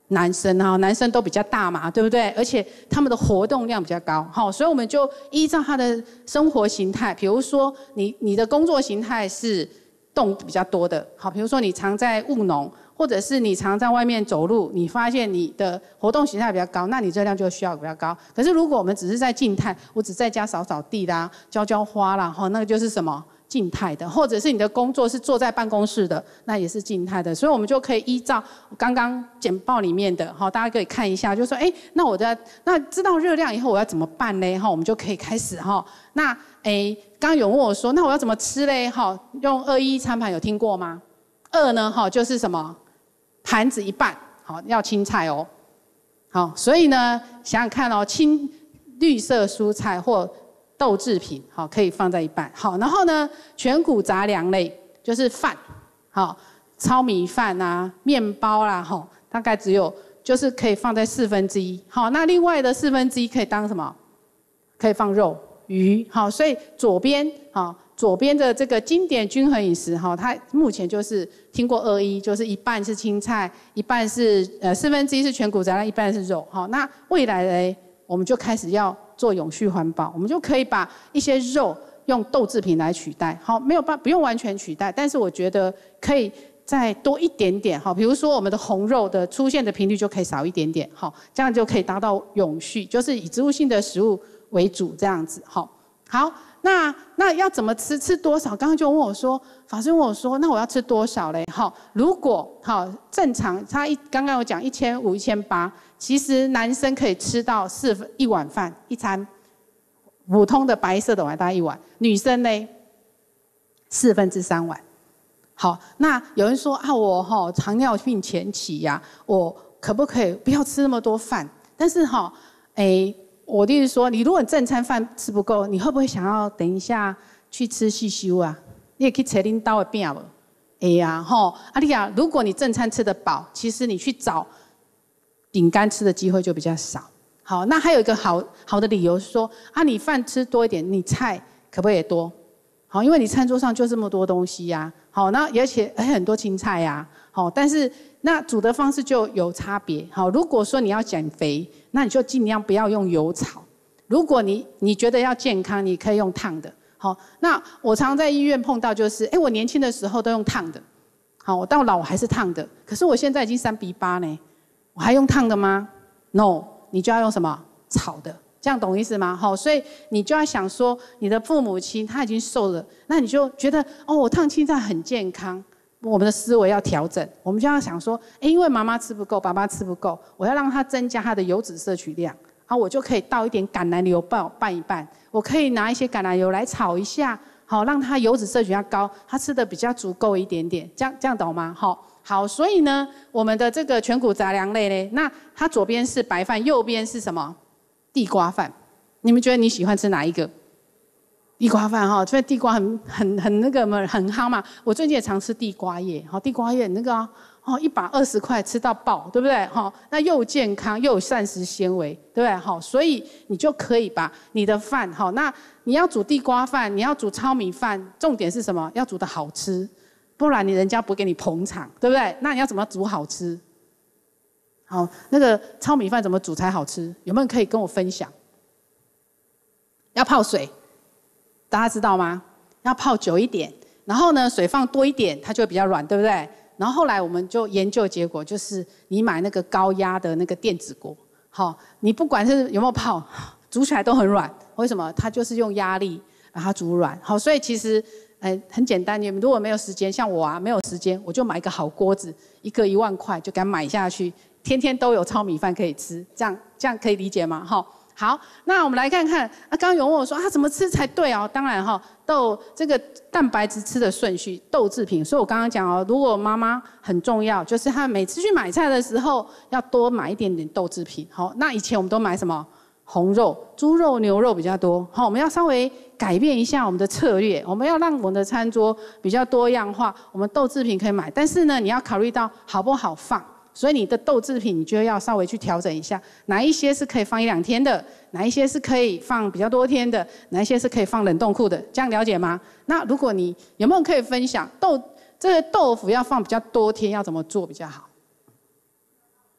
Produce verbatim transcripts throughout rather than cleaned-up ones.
男生哈，男生都比较大嘛，对不对？而且他们的活动量比较高，好，所以我们就依照他的生活形态，比如说你你的工作形态是动比较多的，好，比如说你常在务农，或者是你常在外面走路，你发现你的活动形态比较高，那你热量就需要比较高。可是如果我们只是在静态，我只在家扫扫地啦、浇浇花啦，哈，那个就是什么？静态的，或者是你的工作是坐在办公室的，那也是静态的，所以我们就可以依照刚刚简报里面的，哈，大家可以看一下，就说，哎，那我的那知道热量以后我要怎么办呢？哈，我们就可以开始哈。那哎，刚刚有人问我说，那我要怎么吃嘞？哈，用二一餐盘有听过吗？二呢，哈，就是什么？盘子一半，好，要青菜哦。好，所以呢，想想看哦，青绿色蔬菜或豆制品，好，可以放在一半。好，然后呢，全谷杂粮类就是饭，好，糙米饭啊、面包啦，哈，大概只有就是可以放在四分之一。好，那另外的四分之一可以当什么？可以放肉、鱼。好，所以左边，好，左边的这个经典均衡饮食，哈，它目前就是听过二一，就是一半是青菜，一半是呃四分之一是全谷杂粮，一半是肉。好，那未来嘞，我们就开始要做永续环保，我们就可以把一些肉用豆制品来取代。好，没有办不用完全取代，但是我觉得可以再多一点点。好，比如说我们的红肉的出现的频率就可以少一点点。好，这样就可以达到永续，就是以植物性的食物为主这样子。好，好，那那要怎么吃？吃多少？刚刚就问我说，法师问我说，那我要吃多少嘞？好，如果好正常，他一刚刚有讲一千五、一千八。其实男生可以吃到四分一碗饭一餐，普通的白色的碗大概一碗，女生呢四分之三碗。好，那有人说啊，我哈、哦、糖尿病前期呀、啊，我可不可以不要吃那么多饭？但是哈、哦，哎，我的意思说，你如果正餐饭吃不够，你会不会想要等一下去吃细修啊？你也可以切拎刀的饼不？哎呀，吼，阿丽亚，如果你正餐吃得饱，其实你去找饼干吃的机会就比较少。好，那还有一个好好的理由是说，啊，你饭吃多一点，你菜可不可以也多？好，因为你餐桌上就这么多东西呀、啊。好，那而且还很多青菜呀、啊。好，但是那煮的方式就有差别。好，如果说你要减肥，那你就尽量不要用油炒。如果你你觉得要健康，你可以用烫的。好，那我常在医院碰到就是，哎，我年轻的时候都用烫的。好，我到老我还是烫的，可是我现在已经三比八呢。我还用烫的吗 ？No， 你就要用什么炒的，这样懂意思吗？好，所以你就要想说，你的父母亲他已经瘦了，那你就觉得哦，我烫青菜很健康，我们的思维要调整，我们就要想说，哎，因为妈妈吃不够，爸爸吃不够，我要让他增加他的油脂摄取量，啊，我就可以倒一点橄榄油拌拌一拌，我可以拿一些橄榄油来炒一下，好，让他油脂摄取量高，他吃的比较足够一点点，这样这样懂吗？好。好，所以呢，我们的这个全谷杂粮类呢，那它左边是白饭，右边是什么？地瓜饭。你们觉得你喜欢吃哪一个？地瓜饭哈，所以地瓜很很很那个嘛，很夯嘛。我最近也常吃地瓜叶，好，地瓜叶那个哦，一把二十块吃到爆，对不对？哈，那又健康又有膳食纤维，对不对？好，所以你就可以把你的饭，好，那你要煮地瓜饭，你要煮糙米饭，重点是什么？要煮得好吃。不然你人家不给你捧场，对不对？那你要怎么煮好吃？好，那个糙米饭怎么煮才好吃？有没有人可以跟我分享？要泡水，大家知道吗？要泡久一点，然后呢，水放多一点，它就会比较软，对不对？然后后来我们就研究结果，就是你买那个高压的那个电子锅，好，你不管是有没有泡，煮起来都很软。为什么？它就是用压力把它煮软。好，所以其实。哎，很简单，你们如果没有时间，像我啊，没有时间，我就买一个好锅子，一个一万块就给它买下去，天天都有糙米饭可以吃，这样这样可以理解吗？哈，好，那我们来看看，啊，刚刚有人问我说啊，怎么吃才对哦？当然哈，豆这个蛋白质吃的顺序，豆制品，所以我刚刚讲哦，如果妈妈很重要，就是她每次去买菜的时候要多买一点点豆制品。好，那以前我们都买什么？红肉、猪肉、牛肉比较多，好，我们要稍微改变一下我们的策略，我们要让我们的餐桌比较多样化。我们豆制品可以买，但是呢，你要考虑到好不好放，所以你的豆制品你就要稍微去调整一下，哪一些是可以放一两天的，哪一些是可以放比较多天的，哪一些是可以放冷冻库的，这样了解吗？那如果你有没有人可以分享豆这个豆腐要放比较多天，要怎么做比较好？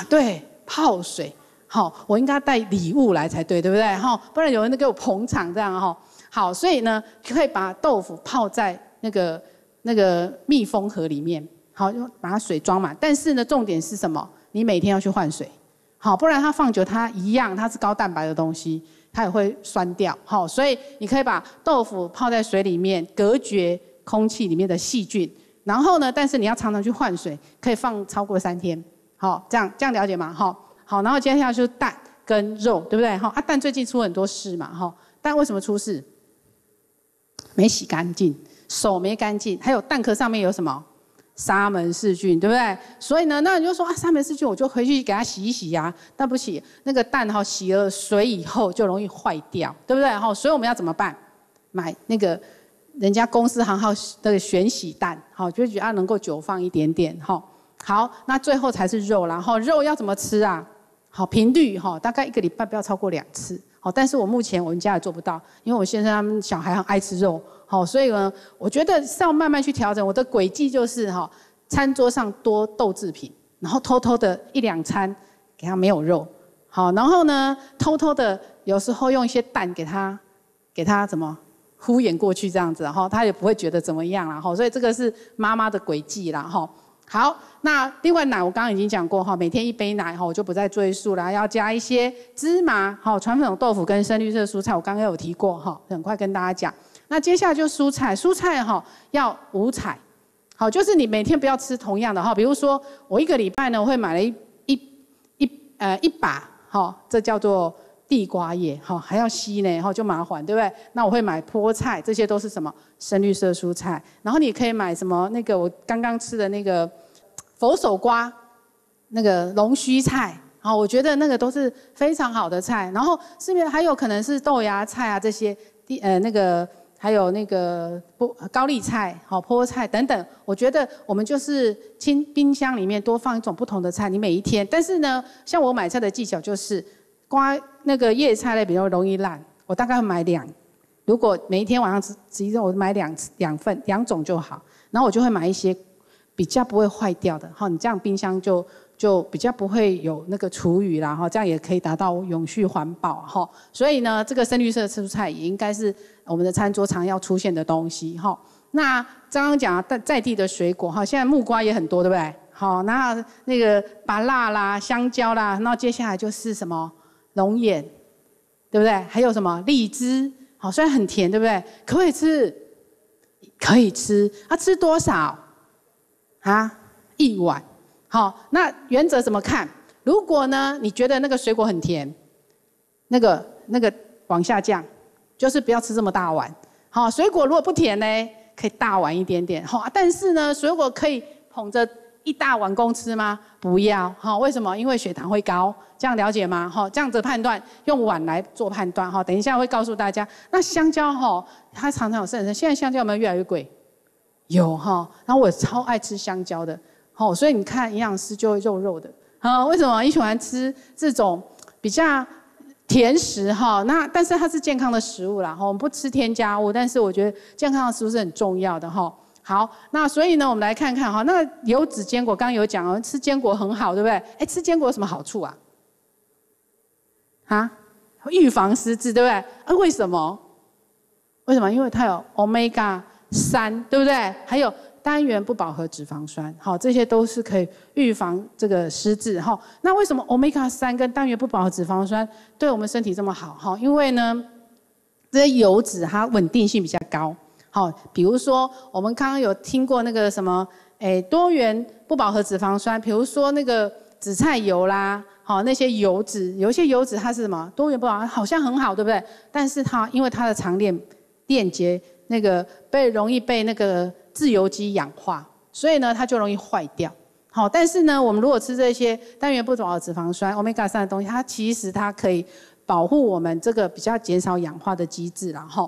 啊，对，泡水。好，我应该带礼物来才对，对不对？哈，不然有人给我捧场这样哈。好，所以呢，可以把豆腐泡在那个那个密封盒里面，好，就把它水装满。但是呢，重点是什么？你每天要去换水，好，不然它放久它一样，它是高蛋白的东西，它也会酸掉。好，所以你可以把豆腐泡在水里面，隔绝空气里面的细菌。然后呢，但是你要常常去换水，可以放超过三天。好，这样这样了解吗？好。好，然后接下来就是蛋跟肉，对不对？哈，啊，蛋最近出很多事嘛，哈，蛋为什么出事？没洗干净，手没干净，还有蛋壳上面有什么沙门氏菌，对不对？所以呢，那你就说啊，沙门氏菌我就回去给它洗一洗呀、啊。但不洗，那个蛋哈洗了水以后就容易坏掉，对不对？哈，所以我们要怎么办？买那个人家公司行号的选洗蛋，好，就觉得能够久放一点点，哈。好，那最后才是肉啦，哈，肉要怎么吃啊？好，频率哈，大概一个礼拜不要超过两次。好，但是我目前我们家也做不到，因为我先生他们小孩很爱吃肉，好，所以呢，我觉得是要慢慢去调整。我的轨迹就是哈，餐桌上多豆制品，然后偷偷的一两餐给他没有肉，好，然后呢，偷偷的有时候用一些蛋给他，给他怎么敷衍过去这样子，哈，他也不会觉得怎么样啦，哈，所以这个是妈妈的轨迹啦，哈。好，那另外奶我刚刚已经讲过哈，每天一杯奶哈，我就不再赘述了。要加一些芝麻、好传粉豆腐跟深绿色蔬菜，我刚刚有提过哈，很快跟大家讲。那接下来就蔬菜，蔬菜哈要五彩，好，就是你每天不要吃同样的哈。比如说我一个礼拜呢，我会买了一一一呃一把哈，这叫做地瓜叶哈，还要吸呢哈，就麻烦，对不对？那我会买菠菜，这些都是什么深绿色蔬菜。然后你可以买什么那个我刚刚吃的那个。佛手瓜，那个龙须菜，好，我觉得那个都是非常好的菜。然后市面还有可能是豆芽菜啊，这些呃那个还有那个菠高丽菜、好菠菜等等。我觉得我们就是清冰箱里面多放一种不同的菜，你每一天。但是呢，像我买菜的技巧就是，瓜那个叶菜类比较容易烂，我大概会买两。如果每一天晚上吃吃一顿，我买两两份两种就好。然后我就会买一些。比较不会坏掉的哈，你这样冰箱就就比较不会有那个厨余啦哈，这样也可以达到永续环保哈。所以呢，这个深绿色蔬菜也应该是我们的餐桌常要出现的东西哈。那刚刚讲在在地的水果哈，现在木瓜也很多，对不对？好，那那个芭乐啦、香蕉啦，那接下来就是什么龙眼，对不对？还有什么荔枝，好，虽然很甜，对不对？可不可以吃？可以吃，啊，吃多少？啊，一碗，好，那原则怎么看？如果呢，你觉得那个水果很甜，那个那个往下降，就是不要吃这么大碗。好，水果如果不甜呢，可以大碗一点点。好，但是呢，水果可以捧着一大碗公吃吗？不要。好，为什么？因为血糖会高。这样了解吗？好，这样子判断，用碗来做判断。好，等一下会告诉大家。那香蕉哈，它常常有剩人，现在香蕉有没有越来越贵？有哈，然后我超爱吃香蕉的，好，所以你看营养师就会肉肉的，啊，为什么？你喜欢吃这种比较甜食哈？那但是它是健康的食物啦，哈，我们不吃添加物，但是我觉得健康的食物是很重要的哈。好，那所以呢，我们来看看哈，那油脂坚果刚刚有讲哦，吃坚果很好，对不对？哎，吃坚果有什么好处啊？啊，预防失智，对不对？啊，为什么？为什么？因为它有 omega。三对不对？还有单元不饱和脂肪酸，好，这些都是可以预防这个失智哈。那为什么 omega 三跟单元不饱和脂肪酸对我们身体这么好？哈，因为呢，这些油脂它稳定性比较高。好，比如说我们刚刚有听过那个什么，诶，多元不饱和脂肪酸，比如说那个紫菜油啦，好，那些油脂，有一些油脂它是什么多元不饱和，好像很好，对不对？但是它因为它的长链链接。那个被容易被那个自由基氧化，所以呢它就容易坏掉。好，但是呢我们如果吃这些单元不饱和脂肪酸 omega 三的东西，它其实它可以保护我们这个比较减少氧化的机制啦齁。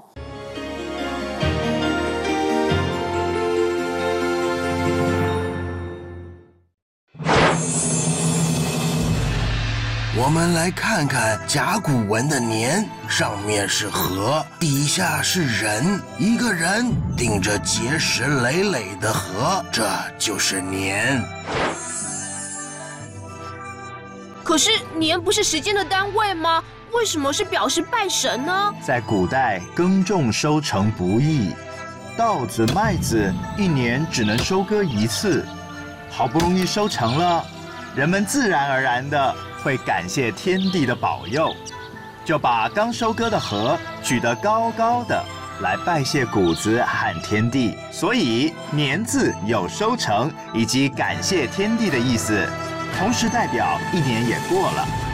我们来看看甲骨文的年，上面是河，底下是人，一个人顶着结实累累的河，这就是年。 可是年不是时间的单位吗？为什么是表示拜神呢？ 在古代，耕种收成不易，稻子、麦子一年只能收割一次，好不容易收成了，人们自然而然的会感谢天地的保佑，就把刚收割的禾举得高高的，来拜谢谷子和天地。所以年字有收成以及感谢天地的意思，同时代表一年也过了。